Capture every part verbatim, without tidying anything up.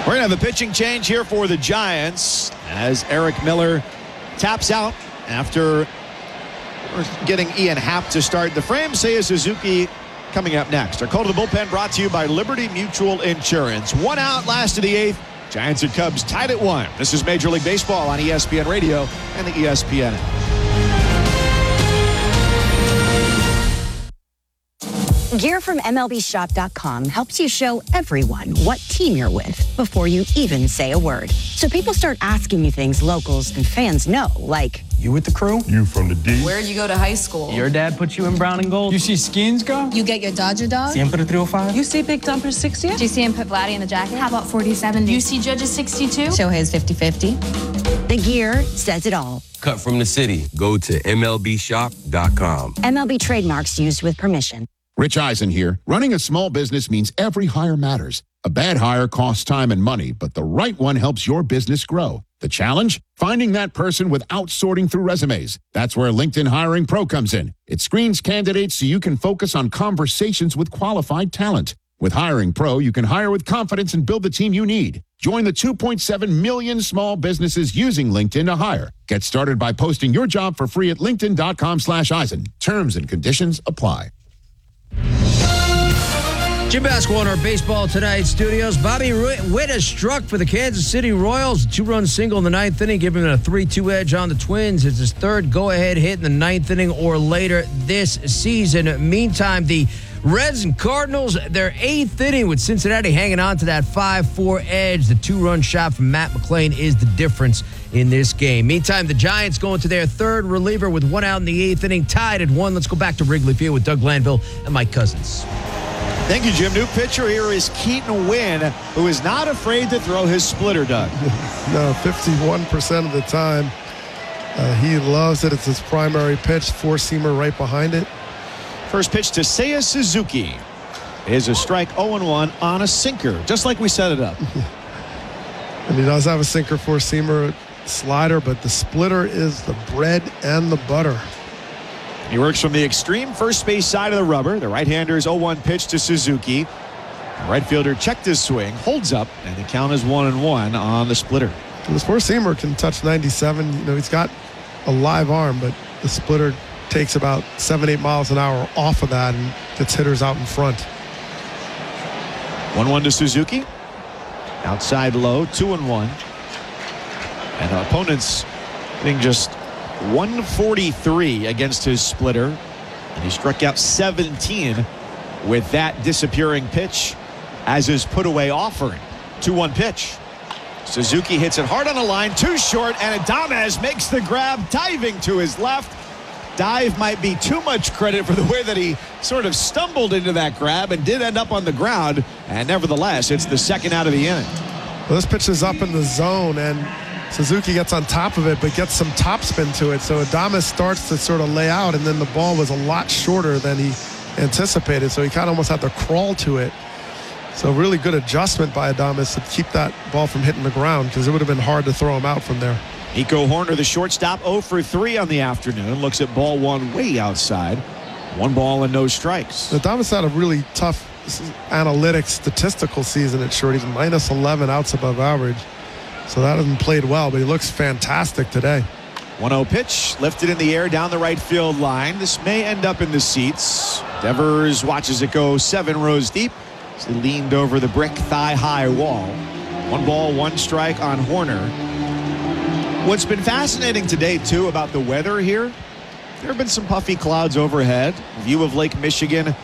We're going to have a pitching change here for the Giants as Eric Miller taps out after getting Ian Happ to start the frame. Seiya Suzuki coming up next. Our call to the bullpen brought to you by Liberty Mutual Insurance. One out, last of the eighth. Giants and Cubs tied at one. This is Major League Baseball on E S P N Radio and the E S P N app. Gear from M L B Shop dot com helps you show everyone what team you're with before you even say a word. So people start asking you things locals and fans know, like, you with the crew? You from the D? Where'd you go to high school? Your dad put you in brown and gold? You see Skins go? You get your Dodger dog? Siempre three oh five? You see Big Dumper sixty? Do you see him put Vladdy in the jacket? How about forty seventy? You see Judge's sixty-two? Shohei's fifty fifty? the gear says it all. Cut from the city. Go to M L B Shop dot com. M L B trademarks used with permission. Rich Eisen here. Running a small business means every hire matters. A bad hire costs time and money, but the right one helps your business grow. The challenge? Finding that person without sorting through resumes. That's where LinkedIn Hiring Pro comes in. It screens candidates so you can focus on conversations with qualified talent. With Hiring Pro, you can hire with confidence and build the team you need. Join the two point seven million small businesses using LinkedIn to hire. Get started by posting your job for free at linkedin.com slash Eisen. Terms and conditions apply. Jim Basketball in our Baseball Tonight studios. Bobby Witt has struck for the Kansas City Royals. A two-run single in the ninth inning, giving him a three two edge on the Twins. It's his third go-ahead hit in the ninth inning or later this season. Meantime, the Reds and Cardinals, their eighth inning with Cincinnati hanging on to that five four edge. The two-run shot from Matt McClain is the difference in this game. Meantime, the Giants going to their third reliever with one out in the eighth inning, tied at one. Let's go back to Wrigley Field with Doug Glanville and Mike Cousins. Thank you, Jim. New pitcher here is Keaton Wynn, who is not afraid to throw his splitter, Doug. No, fifty-one percent of the time. Uh, he loves it. It's his primary pitch. Four-seamer right behind it. First pitch to Seiya Suzuki is a strike oh and one on a sinker, just like we set it up. And he does have a sinker, four-seamer, slider, but the splitter is the bread and the butter. He works from the extreme first base side of the rubber. The right-hander's oh one pitch to Suzuki. The right fielder checked his swing, holds up, and the count is one and one on the splitter. And this four-seamer can touch ninety-seven. You know, he's got a live arm, but the splitter takes about seven, eight miles an hour off of that and gets hitters out in front. one one to Suzuki. Outside low, two and one. And our opponents hitting just one forty-three against his splitter, and he struck out seventeen with that disappearing pitch as his put-away offering. two one pitch. Suzuki hits it hard on a line, too short, and Adames makes the grab, diving to his left. Dive might be too much credit for the way that he sort of stumbled into that grab and did end up on the ground, and nevertheless, it's the second out of the inning. Well, this pitch is up in the zone, and Suzuki gets on top of it, but gets some topspin to it. So Adames starts to sort of lay out, and then the ball was a lot shorter than he anticipated. So he kind of almost had to crawl to it. So really good adjustment by Adames to keep that ball from hitting the ground, because it would have been hard to throw him out from there. Nico Horner, the shortstop, oh for three on the afternoon. Looks at ball one way outside. One ball and no strikes. Adames had a really tough analytics statistical season at short. He's minus eleven outs above average. So that hasn't played well, but he looks fantastic today. one oh pitch, lifted in the air down the right field line. This may end up in the seats. Devers watches it go seven rows deep. As he leaned over the brick thigh-high wall. One ball, one strike on Horner. What's been fascinating today, too, about the weather here, there have been some puffy clouds overhead. View of Lake Michigan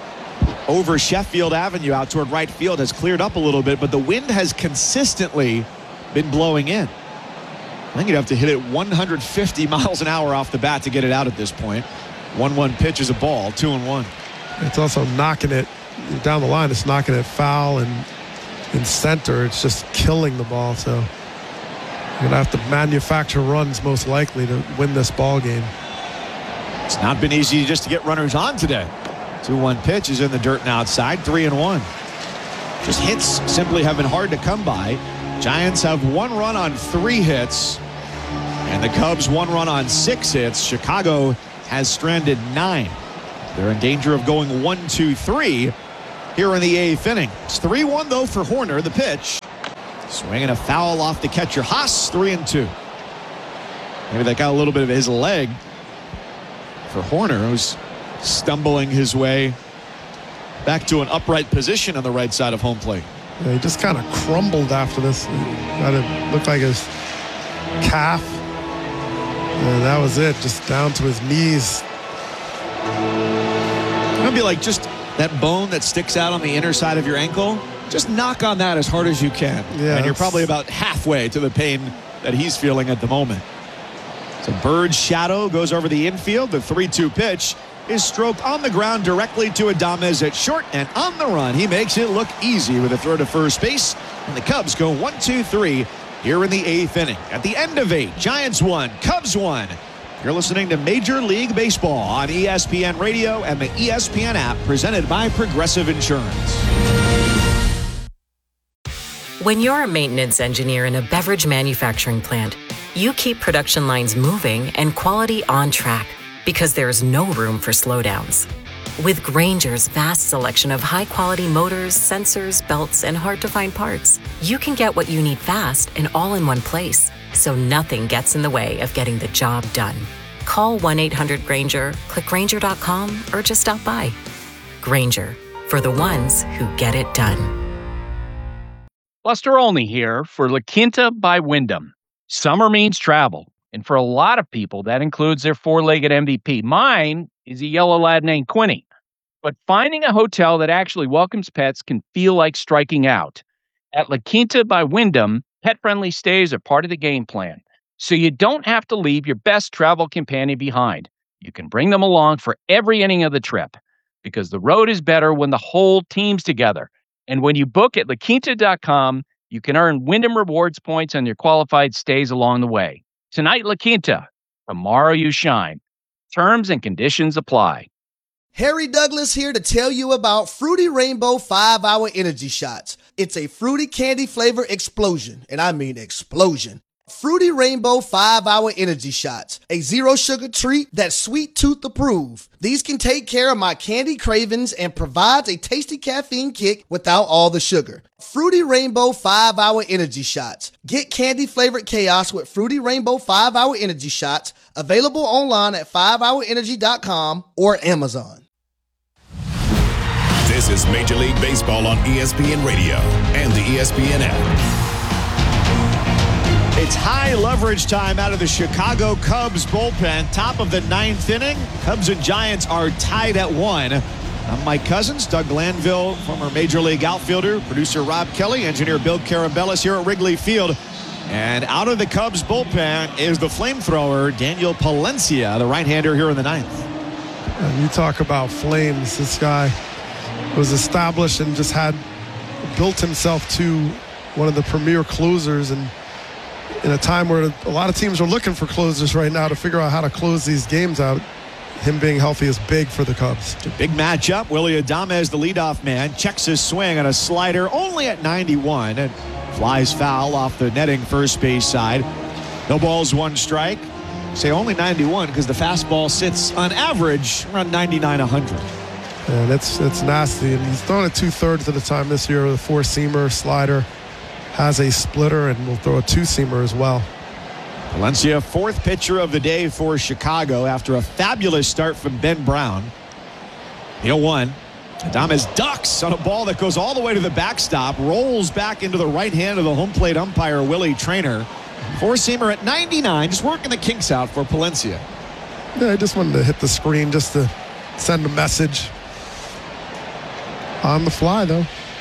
over Sheffield Avenue out toward right field has cleared up a little bit, but the wind has consistently been blowing in. I think you'd have to hit it one hundred fifty miles an hour off the bat to get it out at this point. one one pitch is a ball, two and one. It's also knocking it down the line. It's knocking it foul and in center. It's just killing the ball. So you're going to have to manufacture runs most likely to win this ball game. It's not been easy just to get runners on today. two one pitch is in the dirt and outside, three and one. Just hits simply have been hard to come by. Giants have one run on three hits, and the Cubs one run on six hits. Chicago has stranded nine. They're in danger of going one two three here in the eighth inning. It's three one, though, for Horner. The pitch. Swinging a foul off the catcher. Haas, three and two. Maybe that got a little bit of his leg for Horner, who's stumbling his way back to an upright position on the right side of home plate. Yeah, he just kind of crumbled after this. It looked like his calf. And that was it, just down to his knees. It's going to be like just that bone that sticks out on the inner side of your ankle. Just knock on that as hard as you can. Yeah, and you're probably about halfway to the pain that he's feeling at the moment. So Bird's shadow goes over the infield. The three two pitch is stroked on the ground directly to Adames at short, and on the run he makes it look easy with a throw to first base, and the Cubs go one two three here in the eighth inning. At the end of eight, Giants one, Cubs one. You're listening to Major League Baseball on E S P N Radio and the E S P N app, presented by Progressive Insurance. When you're a maintenance engineer in a beverage manufacturing plant, you keep production lines moving and quality on track because there's no room for slowdowns. With Grainger's vast selection of high-quality motors, sensors, belts, and hard-to-find parts, you can get what you need fast and all in one place, so nothing gets in the way of getting the job done. Call one eight hundred Grainger, click Grainger dot com, or just stop by. Grainger, for the ones who get it done. Buster Olney here for La Quinta by Wyndham. Summer means travel, and for a lot of people, that includes their four-legged M V P. Mine is a yellow lab named Quinny. But finding a hotel that actually welcomes pets can feel like striking out. At La Quinta by Wyndham, pet-friendly stays are part of the game plan, so you don't have to leave your best travel companion behind. You can bring them along for every inning of the trip, because the road is better when the whole team's together. And when you book at La Quinta dot com, you can earn Wyndham Rewards points on your qualified stays along the way. Tonight, La Quinta. Tomorrow, you shine. Terms and conditions apply. Harry Douglas here to tell you about Fruity Rainbow five hour Energy Shots. It's a fruity candy flavor explosion, and I mean explosion. Fruity Rainbow five hour Energy Shots, a zero sugar treat that's sweet tooth approved. These can take care of my candy cravings and provides a tasty caffeine kick without all the sugar. Fruity Rainbow five hour Energy Shots. Get candy flavored chaos with Fruity Rainbow five hour Energy Shots, available online at five hour energy dot com or Amazon. This is Major League Baseball on E S P N Radio and the E S P N app. It's high leverage time out of the Chicago Cubs bullpen. Top of the ninth inning. Cubs and Giants are tied at one. I'm Mike Cousins, Doug Glanville, former Major League outfielder, producer Rob Kelly, engineer Bill Carabellis here at Wrigley Field. And out of the Cubs bullpen is the flamethrower, Daniel Palencia, the right-hander here in the ninth. And you talk about flames. This guy was established and just had built himself to one of the premier closers, and in a time where a lot of teams are looking for closers right now to figure out how to close these games out, him being healthy is big for the Cubs. It's a big matchup. Willie Adames, the leadoff man, checks his swing on a slider only at ninety-one and flies foul off the netting first base side. No balls, one strike. Say only ninety-one because the fastball sits on average around ninety-nine, one hundred. And it's, it's nasty. And he's thrown it two-thirds of the time this year with a four-seamer, slider. Has a splitter and will throw a two-seamer as well. Palencia, fourth pitcher of the day for Chicago after a fabulous start from Ben Brown. The oh one. Adames ducks on a ball that goes all the way to the backstop, rolls back into the right hand of the home plate umpire, Willie Traynor. Four-seamer at ninety-nine, just working the kinks out for Palencia. Yeah, I just wanted to hit the screen just to send a message. On the fly, though.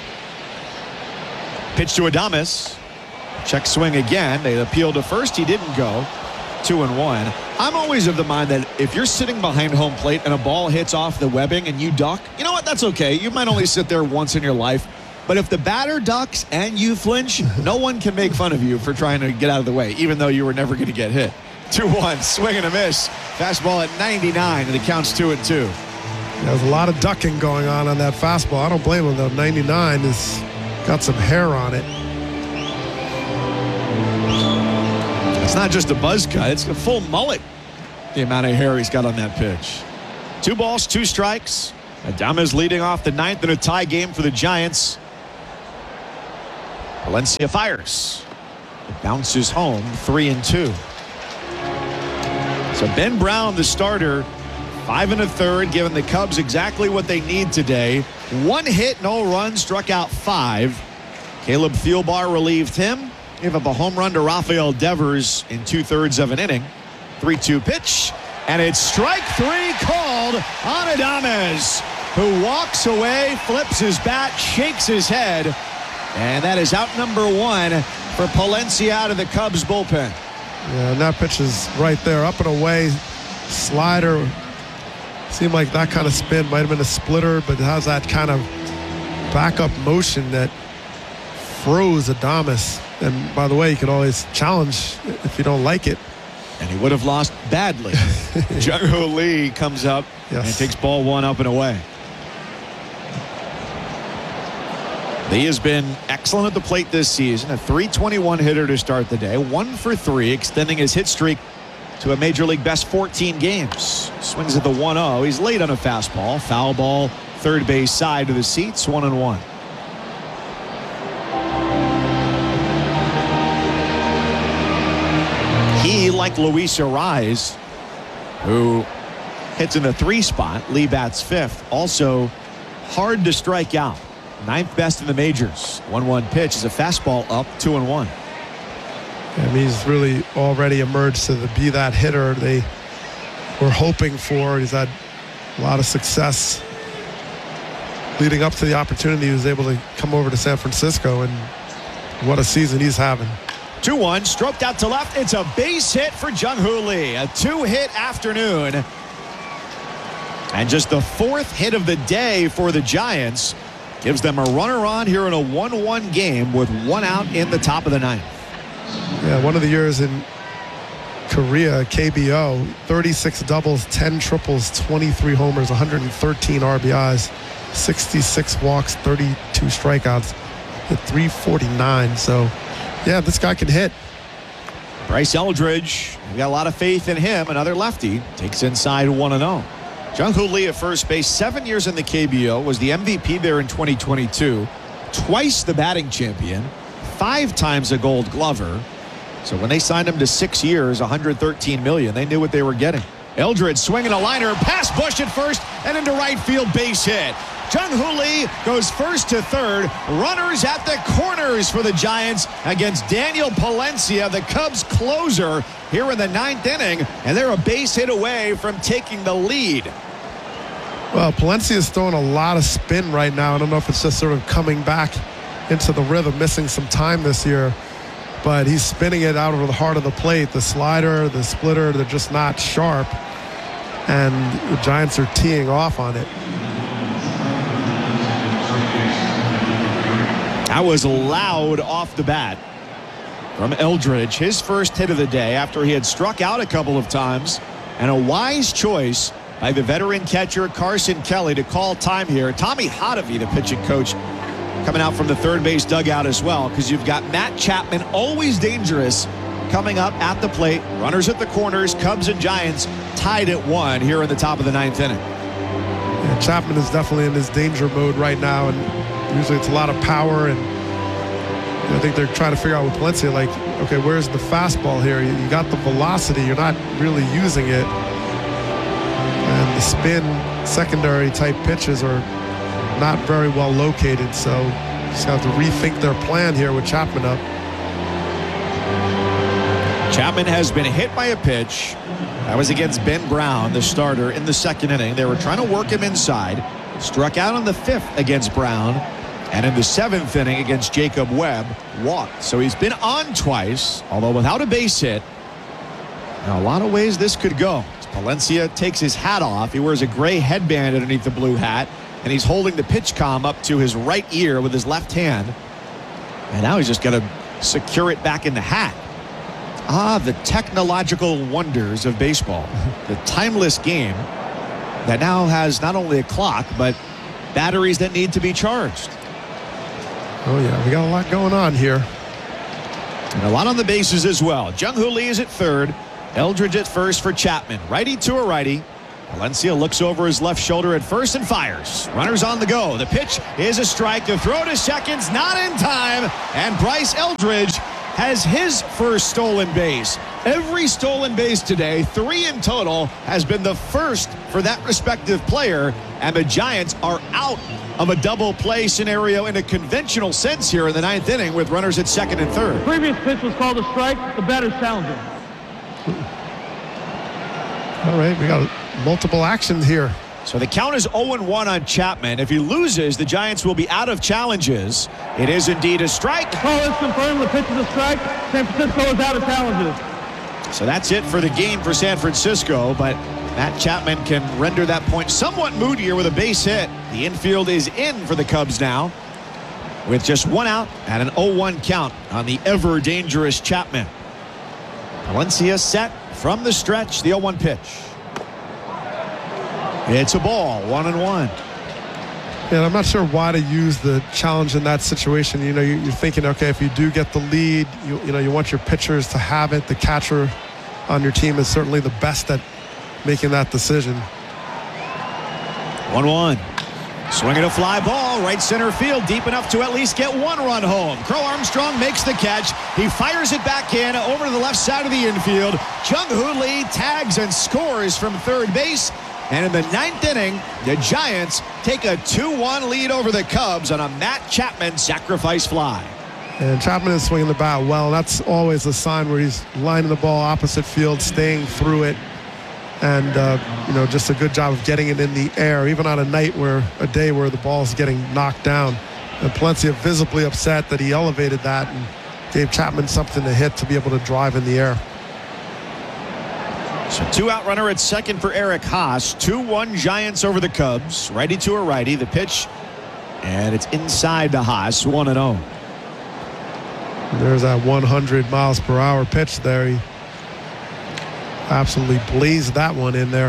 Pitch to Adames. Check swing again. They appeal to first. He didn't go. Two and one. I'm always of the mind that if you're sitting behind home plate and a ball hits off the webbing and you duck, you know what? That's okay. You might only sit there once in your life. But if the batter ducks and you flinch, no one can make fun of you for trying to get out of the way, even though you were never going to get hit. two one. Swing and a miss. Fastball at ninety-nine, and it counts two and two. There's a lot of ducking going on on that fastball. I don't blame him, though. ninety-nine is... got some hair on it. It's not just a buzz cut. It's a full mullet, the amount of hair he's got on that pitch. Two balls, two strikes. Adames leading off the ninth in a tie game for the Giants. Palencia fires. It bounces home, three and two. So Ben Brown, the starter, five and a third, giving the Cubs exactly what they need today. One hit, no runs, struck out five. Caleb Thielbar relieved him. Gave up a home run to Rafael Devers in two-thirds of an inning. three two pitch, and it's strike three called on Adames, who walks away, flips his bat, shakes his head, and that is out number one for Palencia out of the Cubs bullpen. Yeah, and that pitch is right there, up and away, slider. Seemed like that kind of spin might have been a splitter, but it has that kind of backup motion that froze Adames. And by the way, you can always challenge if you don't like it. And he would have lost badly. Jung-Hoo Lee comes up yes. and takes ball one up and away. Lee has been excellent at the plate this season. A three twenty-one hitter to start the day. One for three, extending his hit streak to a Major League best fourteen games. Swings at the one oh. He's late on a fastball. Foul ball, third base side to the seats, one and one. He, like Luis Arraez, who hits in the three spot, Lee bats fifth. Also hard to strike out. Ninth best in the majors. one one pitch is a fastball up, two and one. And he's really already emerged to the, be that hitter they were hoping for. He's had a lot of success leading up to the opportunity. He was able to come over to San Francisco, and what a season he's having. two one, stroked out to left. It's a base hit for Jung-Hoo Lee. A two-hit afternoon. And just the fourth hit of the day for the Giants. Gives them a runner on here in a one one game with one out in the top of the ninth. Yeah, one of the years in Korea, K B O, thirty-six doubles, ten triples, twenty-three homers, one hundred thirteen R B Is, sixty-six walks, thirty-two strikeouts, hit three forty-nine. So, yeah, this guy can hit. Bryce Eldridge, we got a lot of faith in him. Another lefty takes inside one and oh. Jung-Hoo Lee at first base, seven years in the K B O, was the M V P there in twenty twenty-two, twice the batting champion, five times a Gold Glover. So when they signed him to six years, one hundred thirteen million dollars, they knew what they were getting. Eldridge swinging a liner, past Bush at first, and into right field, base hit. Jung-Hoo Lee goes first to third. Runners at the corners for the Giants against Daniel Palencia, the Cubs closer, here in the ninth inning, and they're a base hit away from taking the lead. Well, Palencia is throwing a lot of spin right now. I don't know if it's just sort of coming back into the rhythm, missing some time this year, but he's spinning it out over the heart of the plate. The slider, the splitter, they're just not sharp, and the Giants are teeing off on it. That was loud off the bat from Eldridge. His first hit of the day after he had struck out a couple of times, and a wise choice by the veteran catcher Carson Kelly to call time here. Tommy Hotovy, the pitching coach, coming out from the third base dugout as well, because you've got Matt Chapman, always dangerous, coming up at the plate. Runners at the corners. Cubs and Giants tied at one here in the top of the ninth inning. Yeah, Chapman is definitely in his danger mode right now, and usually it's a lot of power, and you know, I think they're trying to figure out with Palencia, like, okay, where's the fastball here? You, you got the velocity, you're not really using it. And the spin secondary type pitches are not very well located, so just have to rethink their plan here with Chapman up. Chapman has been hit by a pitch. That was against Ben Brown, the starter, in the second inning. They were trying to work him inside. Struck out on the fifth against Brown. And in the seventh inning against Jacob Webb, walked. So he's been on twice, although without a base hit. Now, a lot of ways this could go. Palencia takes his hat off. He wears a gray headband underneath the blue hat, and he's holding the pitch comm up to his right ear with his left hand. And now he's just got to secure it back in the hat. Ah, the technological wonders of baseball. The timeless game that now has not only a clock, but batteries that need to be charged. Oh, yeah, we got a lot going on here. And a lot on the bases as well. Jung-Hoo Lee is at third. Eldridge at first for Chapman. Righty to a righty. Valencia looks over his left shoulder at first and fires. Runners on the go. The pitch is a strike. The throw to second's not in time. And Bryce Eldridge has his first stolen base. Every stolen base today, three in total, has been the first for that respective player. And the Giants are out of a double play scenario in a conventional sense here in the ninth inning with runners at second and third. Previous pitch was called a strike. The batter's challenging. All right, we got multiple actions here. So the count is oh and one on Chapman. If he loses, the Giants will be out of challenges. It is indeed a strike. The call is confirmed. The pitch is a strike. San Francisco is out of challenges. So that's it for the game for San Francisco, but Matt Chapman can render that point somewhat moodier with a base hit. The infield is in for the Cubs now with just one out and an oh one count on the ever-dangerous Chapman. Valencia set from the stretch, the oh one pitch. It's a ball, one and one. And I'm not sure why to use the challenge in that situation. You know, you're thinking, okay, if you do get the lead, you, you know, you want your pitchers to have it. The catcher on your team is certainly the best at making that decision. one one. Swinging a fly ball, right center field, deep enough to at least get one run home. Crow Armstrong makes the catch. He fires it back in over to the left side of the infield. Jung-Hoo Lee tags and scores from third base. And in the ninth inning, the Giants take a two one lead over the Cubs on a Matt Chapman sacrifice fly. And Chapman is swinging the bat well. That's always a sign where he's lining the ball opposite field, staying through it. And, uh, you know, just a good job of getting it in the air, even on a night where, a day where the ball's getting knocked down. And Palencia visibly upset that he elevated that and gave Chapman something to hit to be able to drive in the air. So two-out runner at second for Eric Haas. two one Giants over the Cubs. Righty to a righty. The pitch, and it's inside to Haas, one and oh. There's that one hundred miles per hour pitch there. He absolutely blazed that one in there.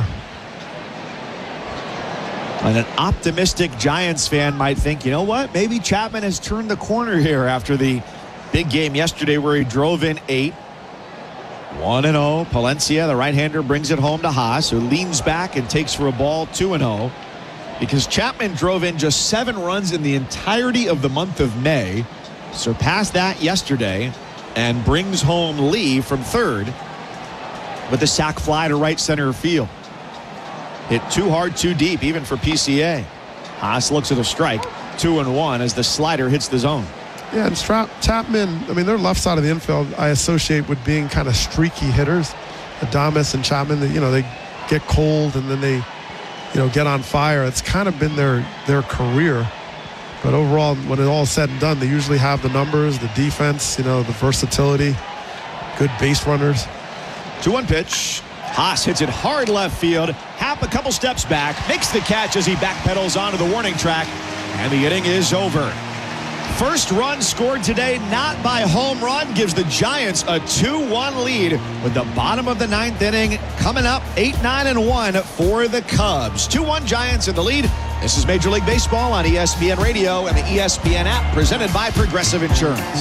And an optimistic Giants fan might think, you know what? Maybe Chapman has turned the corner here after the big game yesterday where he drove in eight. one and oh. Palencia, the right-hander, brings it home to Haas, who leans back and takes for a ball, two and oh. Because Chapman drove in just seven runs in the entirety of the month of May, surpassed that yesterday, and brings home Lee from third with a sac fly to right center field. Hit too hard, too deep, even for P C A. Haas looks at a strike, two and one, as the slider hits the zone. Yeah, and Strap, Chapman, I mean, their left side of the infield I associate with being kind of streaky hitters. Adames and Chapman, they, you know, they get cold and then they, you know, get on fire. It's kind of been their, their career. But overall, when it all is said and done, they usually have the numbers, the defense, you know, the versatility, good base runners. two one pitch. Haas hits it hard left field. Happ a couple steps back, makes the catch as he backpedals onto the warning track, and the inning is over. First run scored today, not by home run, gives the Giants a two one lead with the bottom of the ninth inning coming up eight nine and one for the Cubs. two one Giants in the lead. This is Major League Baseball on E S P N Radio and the E S P N app, presented by Progressive Insurance.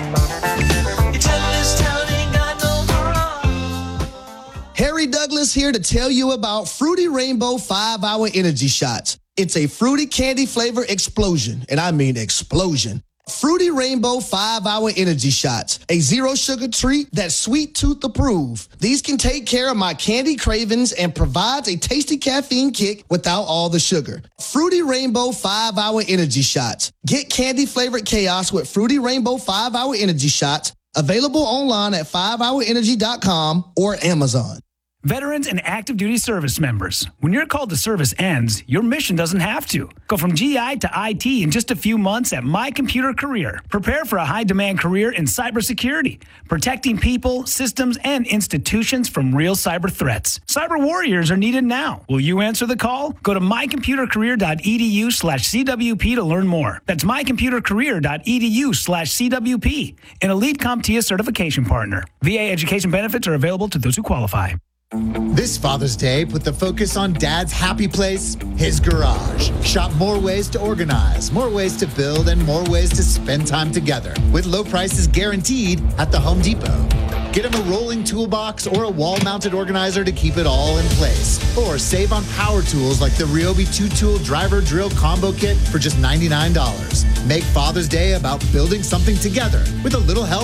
Harry Douglas here to tell you about Fruity Rainbow five hour Energy Shots. It's a fruity candy flavor explosion, and I mean explosion. Fruity Rainbow five hour Energy Shots, a zero sugar treat that's sweet tooth approved. These can take care of my candy cravings and provides a tasty caffeine kick without all the sugar. Fruity Rainbow five hour Energy Shots. Get candy flavored chaos with Fruity Rainbow five hour Energy Shots. Available online at five hour energy dot com or Amazon. Veterans and active duty service members, when your call to service ends, your mission doesn't have to. Go from G I to I T in just a few months at My Computer Career. Prepare for a high-demand career in cybersecurity, protecting people, systems, and institutions from real cyber threats. Cyber warriors are needed now. Will you answer the call? Go to my computer career dot e d u slash c w p to learn more. That's my computer career dot e d u slash c w p, an elite CompTIA certification partner. V A education benefits are available to those who qualify. This Father's Day, put the focus on Dad's happy place, his garage. Shop more ways to organize, more ways to build, and more ways to spend time together with low prices guaranteed at the Home Depot. Get him a rolling toolbox or a wall-mounted organizer to keep it all in place. Or save on power tools like the Ryobi two-tool driver drill combo kit for just ninety-nine dollars. Make Father's Day about building something together with a little help